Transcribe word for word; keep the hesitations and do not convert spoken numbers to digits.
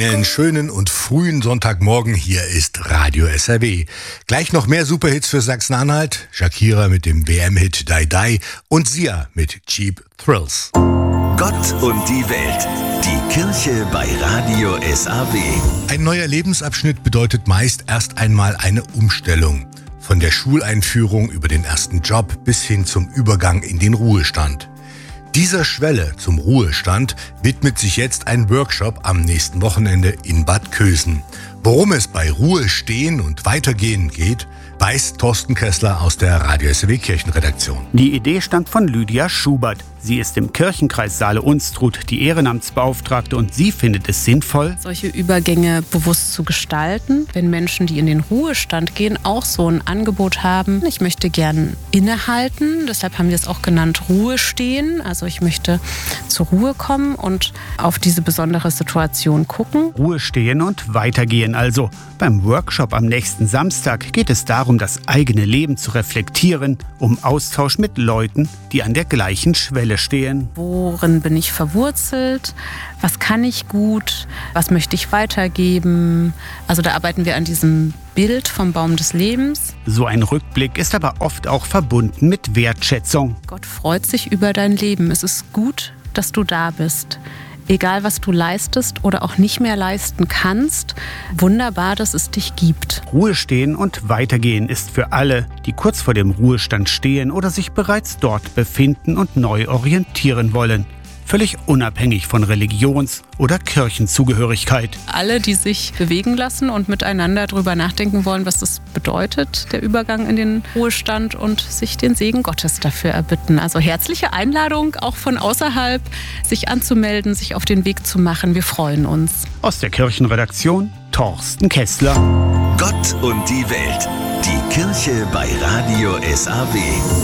Einen schönen und frühen Sonntagmorgen, hier ist Radio S R W. Gleich noch mehr Superhits für Sachsen-Anhalt, Shakira mit dem W M-Hit Die Die und Sia mit Cheap Thrills. Gott und die Welt, die Kirche bei Radio S R W. Ein neuer Lebensabschnitt bedeutet meist erst einmal eine Umstellung. Von der Schuleinführung über den ersten Job bis hin zum Übergang in den Ruhestand. Dieser Schwelle zum Ruhestand widmet sich jetzt ein Workshop am nächsten Wochenende in Bad Kösen. Worum es bei Ruhe stehen und weitergehen geht, weiß Thorsten Kessler aus der Radio S R W Kirchenredaktion. Die Idee stammt von Lydia Schubert. Sie ist im Kirchenkreis Saale-Unstrut die Ehrenamtsbeauftragte und sie findet es sinnvoll, solche Übergänge bewusst zu gestalten, wenn Menschen, die in den Ruhestand gehen, auch so ein Angebot haben. Ich möchte gern innehalten, deshalb haben wir es auch genannt Ruhe stehen. Also ich möchte zur Ruhe kommen und auf diese besondere Situation gucken. Ruhe stehen und weitergehen also. Beim Workshop am nächsten Samstag geht es darum, das eigene Leben zu reflektieren, um Austausch mit Leuten, die an der gleichen Schwelle stehen. Worin bin ich verwurzelt? Was kann ich gut? Was möchte ich weitergeben? Also da arbeiten wir an diesem Bild vom Baum des Lebens. So ein Rückblick ist aber oft auch verbunden mit Wertschätzung. Gott freut sich über dein Leben. Es ist gut, dass du da bist. Egal, was du leistest oder auch nicht mehr leisten kannst, wunderbar, dass es dich gibt. Ruhe stehen und weitergehen ist für alle, die kurz vor dem Ruhestand stehen oder sich bereits dort befinden und neu orientieren wollen. Völlig unabhängig von Religions- oder Kirchenzugehörigkeit. Alle, die sich bewegen lassen und miteinander darüber nachdenken wollen, was das bedeutet, der Übergang in den Ruhestand und sich den Segen Gottes dafür erbitten. Also herzliche Einladung, auch von außerhalb, sich anzumelden, sich auf den Weg zu machen. Wir freuen uns. Aus der Kirchenredaktion Thorsten Kessler. Gott und die Welt, die Kirche bei Radio S R W.